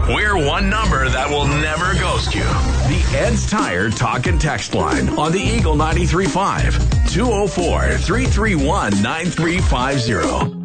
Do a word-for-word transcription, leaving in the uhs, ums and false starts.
We're one number that will never ghost you. The Ed's Tire Talk and Text Line on the Eagle ninety-three point five. two oh four, three three one, nine three five zero.